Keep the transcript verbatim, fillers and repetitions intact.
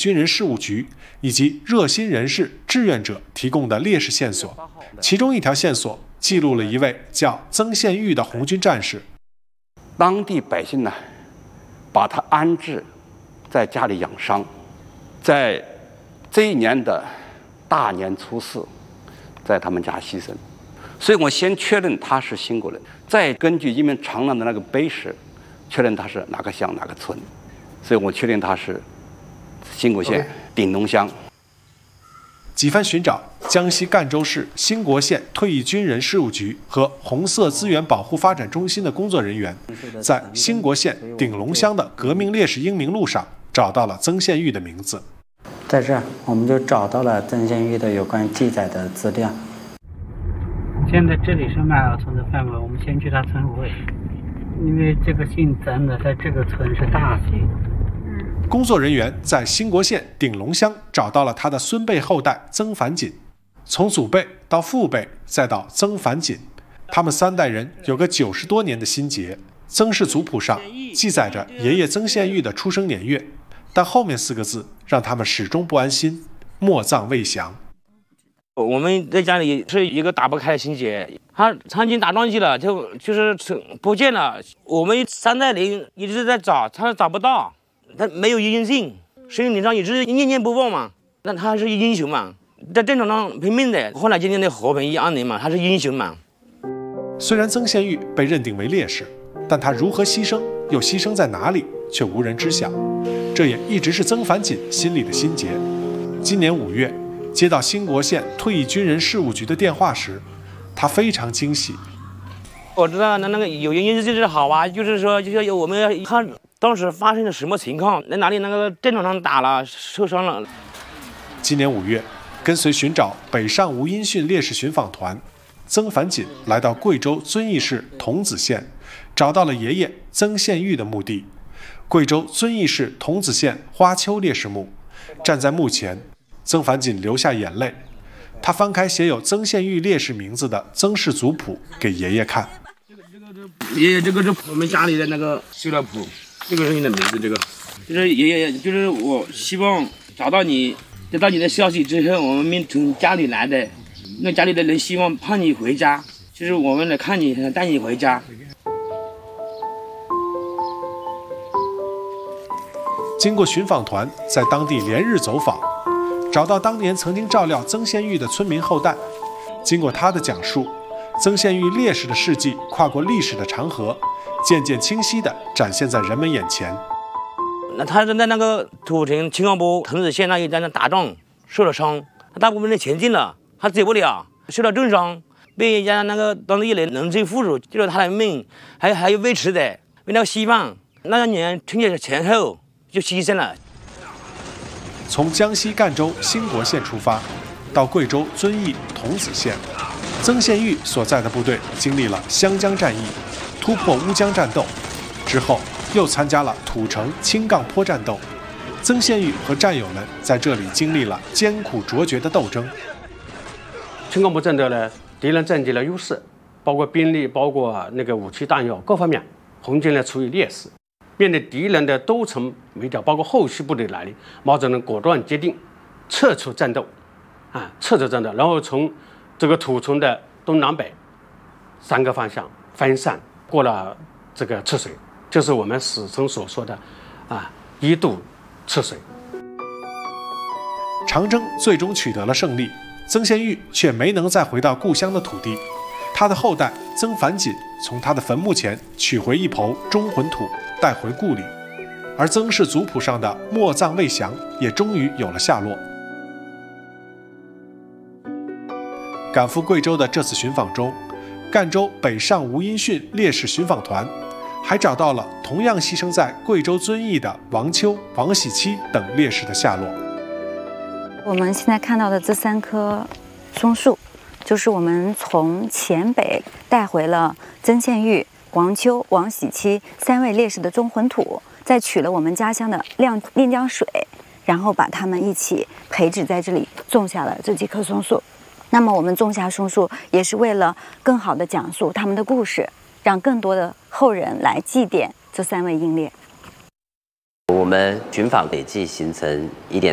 军人事务局以及热心人士、志愿者提供的烈士线索，其中一条线索记录了一位叫曾宪玉的红军战士。 当地百姓呢，把他安置在家里养伤，在这一年的大年初四，在他们家牺牲。所以我先确认他是兴国人，再根据一面长廊的那个碑石，确认他是哪个乡哪个村。所以我确定他是兴国县顶龙乡。 几番寻找，江西赣州市兴国县退役军人事务局和红色资源保护发展中心的工作人员，在兴国县顶龙乡的革命烈士英名录上找到了曾宪玉的名字。 在这儿，我们就找到了曾宪玉的有关记载的资料。 现在这里是麦尔村的范围，我们先去他村委，因为这个姓曾的在这个村是大姓。 工作人员在兴国县顶龙乡找到了他的孙辈后代曾凡锦，从祖辈到父辈再到曾凡锦，他们三代人有个九十多年的心结。曾氏族谱上记载着爷爷曾宪玉的出生年月，但后面四个字让他们始终不安心：莫葬未详。 我们在家里是一个打不开的心结，他曾经打桩机了，就就是不见了。我们三代人一直在找，他找不到，他没有音信，身体上一直念念不忘嘛。那他是英雄嘛，在战场上拼命的，后来今天的和平安宁嘛，他是英雄嘛。 虽然曾宪玉被认定为烈士，但他如何牺牲，又牺牲在哪里，却无人知晓。这也一直是曾凡锦心里的心结。今年五月，接到兴国县退役军人事务局的电话时，他非常惊喜。 我知道那那个有原因就是好啊，就是说就是我们要看当时发生了什么情况，在哪里那个战场上打了受伤了。 今年五月，跟随寻找北上无音讯烈士寻访团，曾凡锦来到贵州遵义市桐梓县，找到了爷爷曾宪玉的墓地——贵州遵义市桐梓县花丘烈士墓。站在墓前，曾凡锦流下眼泪，他翻开写有曾宪玉烈士名字的曾氏族谱给爷爷看。 爷爷，这个是我们家里的那个修了谱，这个是你的名字，这个就是爷爷，就是我希望找到你，得到你的消息之后，我们从家里来的，那家里的人希望盼你回家，就是我们来看你，带你回家。 经过寻访团在当地连日走访，找到当年曾经照料曾宪玉的村民后代。经过他的讲述，曾宪玉烈士的事迹跨过历史的长河，渐渐清晰地展现在人们眼前。 那他是在那个土城青冈坡桐梓县那里在那打仗受了伤，他大部分人前进了，他走不了，受了重伤，被人家那个当地人农村妇孺救了他的命，还还有维持的，为那个希望，那年春节前后就牺牲了。 从江西赣州兴国县出发，到贵州遵义桐梓县，曾宪玉所在的部队经历了湘江战役，突破乌江战斗，之后又参加了土城青冈坡战斗。曾宪玉和战友们在这里经历了艰苦卓绝的斗争。 青冈坡战斗呢，敌人占据了优势，包括兵力，包括那个武器弹药各方面，红军呢处于劣势。面对敌人的多重围剿，包括后续部队来临，毛泽东果断决定撤出战斗，啊，撤出战斗，然后从这个土城的东南北三个方向分散过了这个赤水，就是我们史称所说的啊一渡赤水。 长征最终取得了胜利，曾宪玉却没能再回到故乡的土地。他的后代曾凡锦从他的坟墓前取回一抔忠魂土，带回故里，而曾氏族谱上的莫葬未详也终于有了下落。赶赴贵州的这次寻访中，赣州北上无音讯烈士寻访团还找到了同样牺牲在贵州遵义的王秋、王喜七等烈士的下落。 我们现在看到的这三棵松树，就是我们从黔北带回了曾宪玉、王秋、王喜七三位烈士的忠魂土，再取了我们家乡的亮练江水，然后把它们一起培植在这里，种下了这几棵松树。那么我们种下松树，也是为了更好地讲述他们的故事，让更多的后人来祭奠这三位英烈。 我们寻访累计形成一点